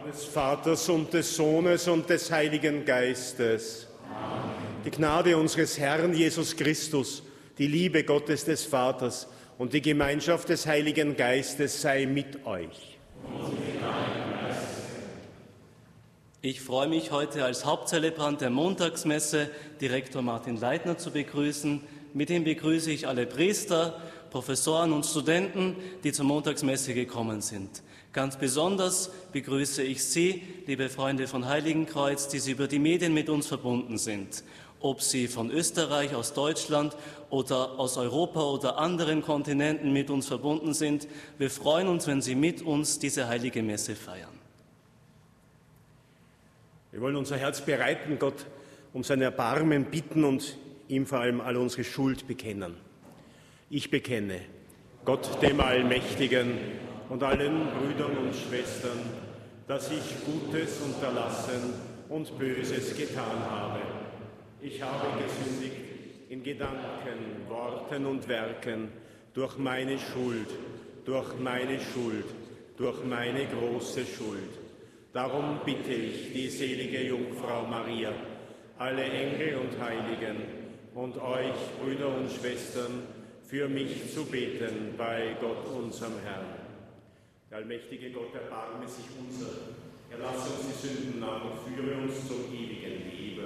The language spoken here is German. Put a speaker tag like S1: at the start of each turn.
S1: des Vaters und des Sohnes und des Heiligen Geistes. Amen. Die Gnade unseres Herrn Jesus Christus, die Liebe Gottes des Vaters und die Gemeinschaft des Heiligen Geistes sei mit euch.
S2: Ich freue mich, heute als Hauptzelebrant der Montagsmesse Direktor Martin Leitner zu begrüßen. Mit ihm begrüße ich alle Priester, Professoren und Studenten, die zur Montagsmesse gekommen sind. Ganz besonders begrüße ich Sie, liebe Freunde von Heiligenkreuz, die Sie über die Medien mit uns verbunden sind. Ob Sie von Österreich, aus Deutschland oder aus Europa oder anderen Kontinenten mit uns verbunden sind. Wir freuen uns, wenn Sie mit uns diese heilige Messe feiern.
S1: Wir wollen unser Herz bereiten, Gott um sein Erbarmen bitten und ihm vor allem all unsere Schuld bekennen. Ich bekenne Gott, dem Allmächtigen, und allen Brüdern und Schwestern, dass ich Gutes unterlassen und Böses getan habe. Ich habe gesündigt in Gedanken, Worten und Werken, durch meine Schuld, durch meine große Schuld. Darum bitte ich die selige Jungfrau Maria, alle Engel und Heiligen und euch, Brüder und Schwestern, für mich zu beten bei Gott, unserem Herrn. Der allmächtige Gott erbarme sich unser, erlasse uns die Sünden nach und führe uns zum ewigen Leben.